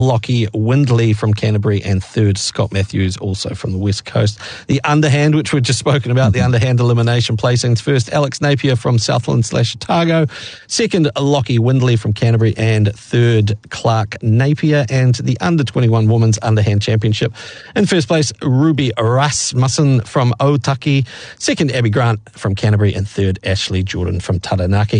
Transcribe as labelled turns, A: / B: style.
A: Lockie Windley from Canterbury, and third, Scott Matthews, also from the West Coast. The underhand, which we've just spoken about, the underhand elimination placings. First, Alex Napier from Southland/Otago. Second, Lockie Windley from Canterbury. And third, Clark Napier. And the under-21 Women's Underhand Championship. In first place, Ruby Rasmussen from Otaki. Second, Abby Grant from Canterbury. And third, Ashley Jordan from Taranaki.